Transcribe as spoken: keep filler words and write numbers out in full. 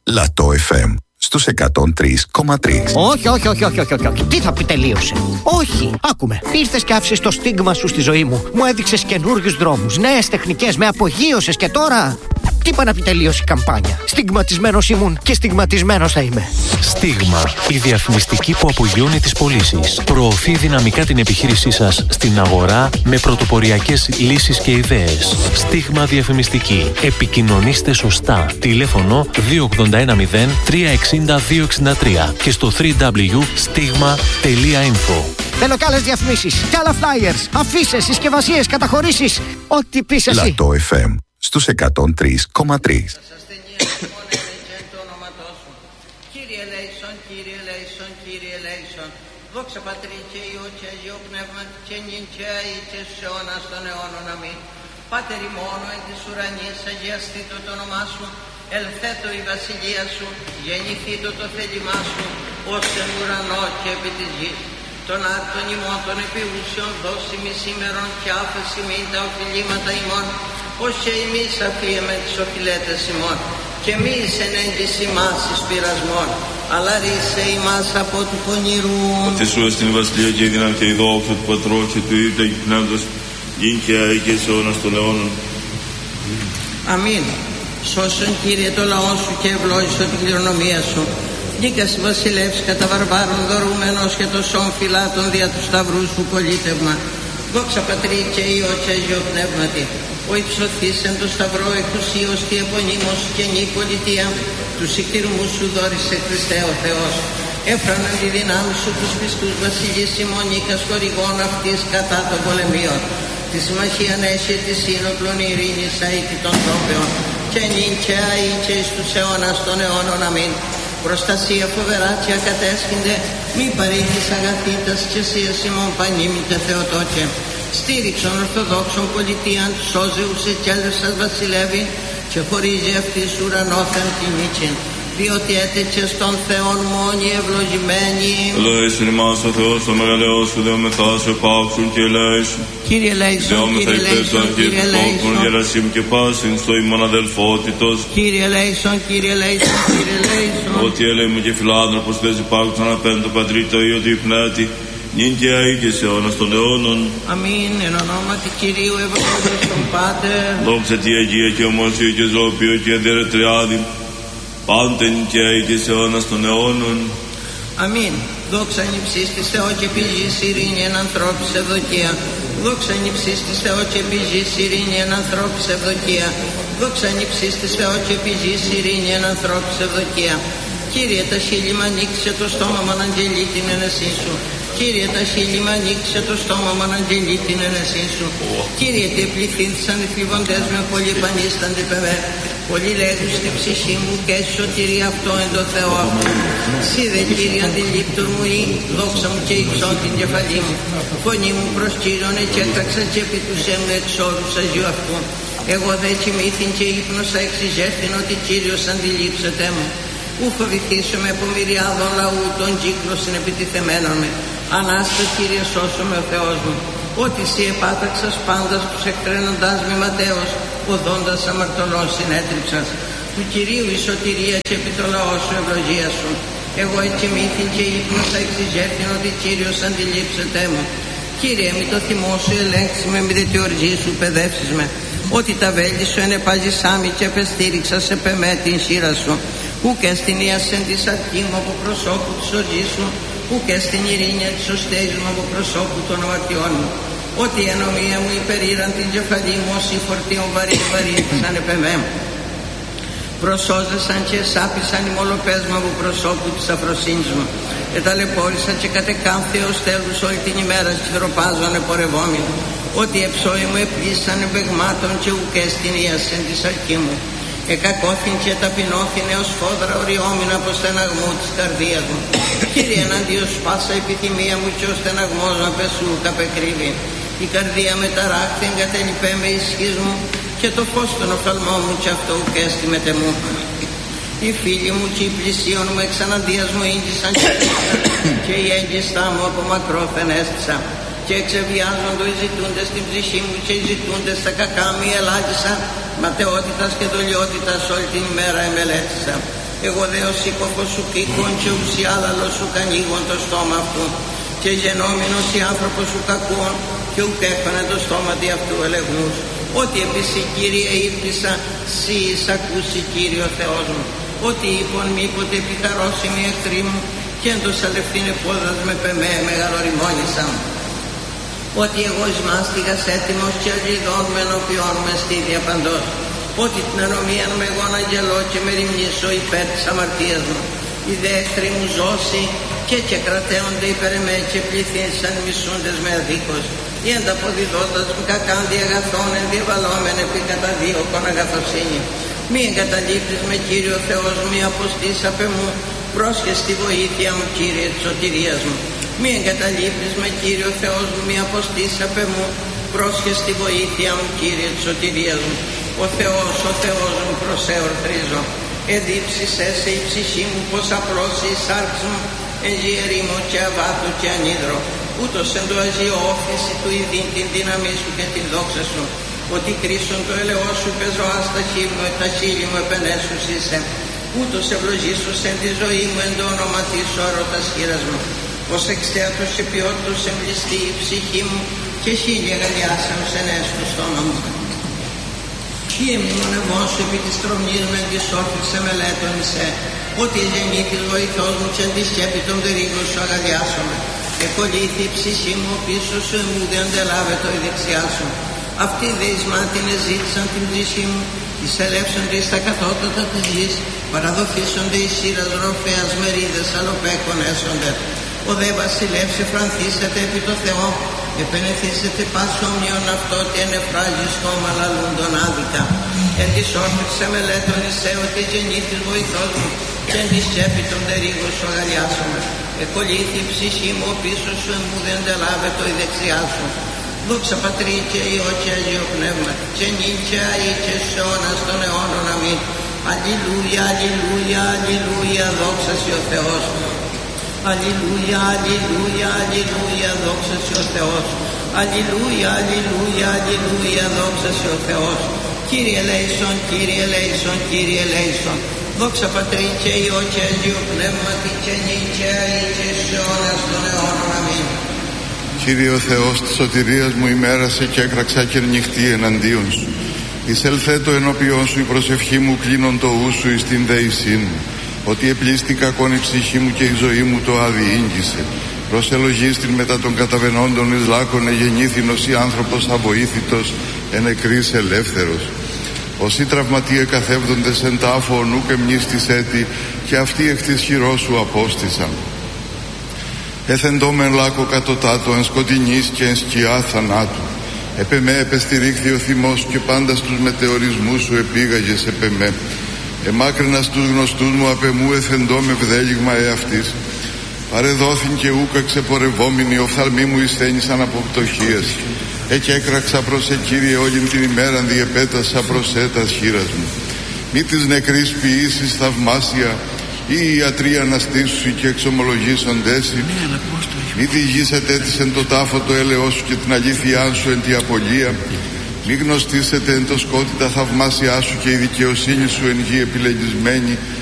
Λατό εφ εμ στους εκατόν τρία κόμμα τρία. Όχι, όχι, όχι, όχι, όχι, όχι. Τι θα πει τελείωσε? Όχι, άκουμε. Ήρθες και άφησες το στίγμα σου στη ζωή μου. Μου έδειξες καινούριους δρόμους, νέες τεχνικές, με απογείωσες και τώρα... Τι είπα να πει τελείωσε η καμπάνια? Στιγματισμένος ήμουν και στιγματισμένος θα είμαι. Στίγμα, η διαφημιστική που απογειώνει τις πωλήσεις. Προωθεί δυναμικά την επιχείρησή σας στην αγορά με πρωτοποριακές λύσεις και ιδέες. Στίγμα διαφημιστική. Επικοινωνήστε σωστά. Τηλέφωνο δύο ογδόντα ένα μηδέν τρία εξήντα δύο εξήντα τρία και στο double-u double-u double-u τελεία stigma τελεία info. Θέλω κι άλλες διαφημίσεις, κι άλλα flyers, αφήσεις, συσκευασίες, καταχωρήσεις. Ό,τι πεις εσύ. Λατό εφ εμ στους εκατόν τρία κόμμα τρία. Κύριε Λέησον, Κύριε Λέησον, Κύριε Λέησον, δόξα Πατρί και Υιό και Αγίο Πνεύμα και νυν και αεί και στους αιώνας των αιώνων. Αμήν. Πάτερ ημών εν της ουρανής, αγιαστήτω το όνομά σου, ελθέτω η βασιλεία σου, γεννηθήτω το θέλημά σου, ως εν ουρανό και επί της γης. Των άρτων ημών των επιούσεων δώσιμη σήμερον και άφεση μην τα οφειλήματα ημών, ως και εμείς αφίεμε τις οφειλέτες ημών. Και μη εισεν έγκυς ημάς εις πειρασμών, αλλά ρίσε ημάς από του πονηρού. Ότι σου εστιν βασιλεία και η δύναμη και η δόξα του Πατρός και του Υιού και του Πνεύματος, γιν και αεί και σε αιώνας των αιώνων. Αμήν. Σώσον Κύριε το λαό σου και ευλόγησον την κληρονομία σου. Νίκας βασιλεύς κατά βαρβάρων δωρούμενος και το σώμα φυλάτων δια του σταυρού σου πολίτευμα. Δόξα Πατρί και Υιό και Αγίο Πνεύματι. Ο υψωθής εν το σταυρό εκουσίως και επωνύμος και νη πολιτεία. Τους ικτηρμούς σου δόρισε Χριστέ ο Θεός. Έφραναν τη δύναμη σου τους πιστούς βασιλείς ημών νίκας χορηγών αυτής κατά των πολεμίων. Τη συμμαχίαν έχει τη σύνοπλων ειρήνης αίκη των τρόπεων. Και νυν και αεί και εις τους αιώνας των αιώνων. Αμήν. Προστασία φοβερά και ακατέσχυνται, μη παρήγεις αγαθήτας και εσίας ημών πανήμη και Θεοτόκε. Στήριξον ορθοδόξων πολιτείαν, σώζε ουσε κι έλευσας βασιλεύει και χωρίζει αυτής ουρανόθεν την νίκην. Διότι έτεκε στον Θεόν μόνοι ευλογημένοι. Ελέησον ημάς ο Θεός το μεγαλαιός σου, δεόμεθά σε πάψουν και ελέησον. Κύριε Λέησον, Κύριε Λέησον, Κύριε Λέησον. Γερασίμ και πάσιν στο ημών αδελφότητος. Κύριε Λέησον, Κύριε Λέησον, Κύριε Λέησον. Ότι έλεημαι και φιλάνθρωπος θες υπάρξαν απέναντι το Πατρί το Υιό του Πνεύματι, νυν και αεί και σε αιώνας των αιώνων. Αμήν. Εν ονόματι Κυρίου ευλόγησον Πάτερ. Δόξα τη Αγία και ομοσία και ζωοποιώ και διερετριάδη, πάντεν και αεί και σε αιώνας των αιώνων. Αμήν. Δόξα νυψής της Θεό και πηγής ειρήνη εν ανθρώπης ευδοκία. Δόξα νυψής της Θεό και πηγής ειρήνη εν ανθρώπης ευδοκία. Δόξα νυψής της Θεό και πηγής ειρήνη εν ανθρώπης ευδοκία. Κύριε τα χείλη μ' ανοίξε το στόμα μ' αναγγελεί την ενεσή σου. Κύριε τα χείλη μ' ανοίξε το στόμα μ' αναγγελεί την ενεσή σου. Κύριε τι επληθύνθησαν οι θλιβοντές με πολύ πανίστανται πεμέ. Πολύ λέγουν στη ψυχή μου και σωτηρία αυτό εν το Θεό αυτό. Σύ δε Κύριε αντιλήπτορ μου ή δόξα μου και υψώ την κεφαλή μου. Φωνή μου προς Κύριον εκέταξα και επιτουσέ μου εξ όρους Αγίου αυτού. Εγώ δε κοιμήθην και ύπνωσα εξιζεύθην ότι Κύριος αντιλήψετε μου. Ου φοβηθήσω με από μυριάδων λαού των κύκλων συνεπιτιθεμένων με. Ανάστε Κύριε σώσο με ο Θεός μου. Ότι Συ επάταξας πάντας τους εκτρένοντας μη ματέως, οδόντας αμαρτωλών συνέτριψας. Του Κυρίου η σωτηρία και επί το λαό σου ευλογία σου. Εγώ εκοιμήθην και ύπνωσα εξιζεύθην ότι Κύριος αντιλήψετε μου. Κύριε μη το θυμό σου ελέγξει με, μη δε τη οργή σου παιδεύσεις με. Ότι τα βέλη σου ενεπαζησάμι και επεστήριξα σε πεμέ την σύρα σου. Ου και στην ιασεν της αρκή μου από προσώπου της οργής σου, ου και στην ειρήνια της οστέης μου από προσώπου των αμαρτιών μου. Ότι η ενομία μου υπερήραν την κεφαλή μου, όσοι φορτίων βαρύ βαρύθησαν επεμέ. Προσώζεσαν και εσάπησαν οι μολοπές μου από προσώπου της αφροσύνης μου. Εταλαιπώρησα και κατεκάμφθη ως τέλους όλη την ημέρα σκυδροπάζων επορευόμοι. Ότι εψόη μου επλήσαν εμπεγμάτων και ουκέ στην ιασεν της αρκή μου. Εκακόθην και ταπεινώθην έως φόδρα οριόμην από στεναγμού της καρδίας μου. Κύριε εναντίον σπάσα επιθυμία μου και ο στεναγμός να πεσού καπεκρύβει. Η καρδία με ταράχθη εγκατελειπέ με ισχύς μου και το φως των οφθαλμών μου και αυτό ουκέστη με τεμού. Οι φίλοι μου και οι πλησίον μου εξαναντίας μου ήγγισαν και οι έγκυστά μου από μακρόθεν έστησα. Και εξεβιάζοντο οι ζητούντες στην ψυχή μου και οι ζητούντες στα κακά μου ελάχιστα, ματαιότητας και δολιότητας όλη την ημέρα εμελέτησα. Εγώ δε ως ύποχος σου κήκον και ουσιάλαλος σου κανίγον το στόμα αυτού και γενόμενος η άνθρωπος σου κακόν και ουκ έχωνε το στόμα δι' αυτού ελεγνούς. Ότι επίση Κύριε ύπνησα, σύ εις ακούσει Κύριο Θεός μου. Ότι είπον μήποτε επικαρώσιμοι εχθροί μου και εν το σαλευθύνε πόδας με πεμέ μεγαλοριμόνησα μου. Ότι εγώ εις μάστιγας έτοιμος και αγγιδών με ενωπιών με στίδια παντός. Ότι την ανομίαν με εγώ αγγελώ και με ρημνήσω υπέρ της αμαρτίας μου. Οι δε εχθροί μου ζώσει και και κρατέονται υπέρ εμέ και πληθύνσαν μισούντες με αδίκως. Ή ανταποδιδώντας μου κακάνδι αγαθών ενδιαβαλόμεν επί κατά δίωκον αγαθοσύνη. Μη εγκαταλείπεις με Κύριο Θεός μου, μη αποστείς απ' εμού, πρόσχε στη βοήθεια μου Κύριε της σωτηρίας μου. Μη εγκαταλείπεις με Κύριο Θεός μου, μη αποστείς απ' εμού, πρόσχε στη βοήθεια μου Κύριε της σωτηρίας μου. Ο Θεός, ο Θεός μου προσεορθρίζω. Εδίψησέ σε η ψυχή μου πως απλώσει η σάρξ μου, εν γη και αβάτου και ανίδρο. Ούτως εν το αγίο όφηση του ειδήν την δύναμή σου και την δόξα σου. Ότι κρίσον το ελαιό σου πεζοάς τα χείλη μου, τα χείλη μου επενέσους είσαι. Ούτως ευλογήσους εν τη ζωή μου εν το όνομα της σου αρωτας χείρας μου. Ως εξτέατος και ποιότητος εμπληστεί η ψυχή μου και χίλια γαλιάσεων σενές του στόμα μου. Ή εμείνον εγώ σου επί της τρομνής με αντισόρφιξε μελέτων εισέ. Ότι η γεννήτης βοηθός μου και αντισκέπη των δερίγων σου αγαλιάσομαι. Εκολύθη η ψυχή μου πίσω σου εμού δε αντελάβετο η δεξιά σου. Αυτοί δε εις μάτιν εζήτησαν την ψυχή μου, εισελεύσονται εις τα κατώτατα της γης, παραδοθήσονται εις σύρας ροφέας μερίδες αλλοπέκων έσονται. Ο δε βασιλεύς εφρανθήσεται επί το Θεό, επενεθήσετε πάσο ομοιών αυτό ότι ενεφράζει στόμα λαλούντον άδικα. Εν της όρθιξε μελέτων εισέ ότι γεννήθης βοηθός μου και εν της τσέπη των τερίγων σου αγαλιάσομαι. Εκολύθη η ψυχή μου πίσω σου εμού δεν αντελάβετο η δεξιά σου. Δόξα Πατρί και Υιό και Αγίο Πνεύμα και νυν και αεί και σε αιώνας των αιώνων αμήν. Αλληλούια, αλληλούια, αλληλούια, δόξα σοι ο Θεός. Αλληλούια, αλληλούια, αλληλούια, δόξα σοι ο Θεός. Αλληλούια, αλληλούια, αλληλούια, δόξα σοι ο Θεός. Κύριε ελέησον, Κύριε ελέησον, Κύριε ελέησον. Δόξα Πατρί και Υιό και Αγίο Πνεύμα και νυν και αεί και σε αιώνας των αιώνων αμήν. Κύριε ο Θεός της σωτηρίας μου, ημέρασε και έκραξα και νυχτή εναντίον σου. Εισελθέτω ενώπιον σου η προσευχή μου, κλείνον το ου σου εις την δεησή μου. Ότι επλήστη κακόν η ψυχή μου και η ζωή μου το αδιήγγισε. Προσελογίστην μετά των καταβενόντων εις λάκων εγεννήθην ως ή άνθρωπος αβοήθητος εν εκρής ελεύθερος. Όσοι τραυματίε καθεύδοντες εν τάφο ονούκ εμνίστης έτη και αυτοί εκ της χειρός σου απόστησαν. Έθεντόμεν λάκο κατωτάτο εν σκοτεινής και εν σκιά θανάτου. Επ' εμέ επεστηρίχθη ο θυμός και πάντα στους μετεωρισμούς σου επήγαγες επ' εμέ. Εμάκρυνας τους γνωστούς μου απ' εμού εθεντώμε βδέλιγμα εαυτής. Παρεδόθην και ούκα ξεπορευόμενοι οφθαλμοί μου εισθένησαν από πτωχίας. Εκ έκραξα προς ε Κύριε όλην την ημέραν διεπέτασα προς ε τας χείρας μου. Μη της νεκρής ποιήσεις θαυμάσια ή οι ιατροί αναστήσουσι και εξομολογήσοντέσι. Μη διηγήσετε της εν το τάφο το έλεος σου και την αλήθειά σου εν τη απολία. Μη γνωστήσετε εν το σκότη τα θαυμάσια σου και η δικαιοσύνη σου εν γη επιλεγισμένη.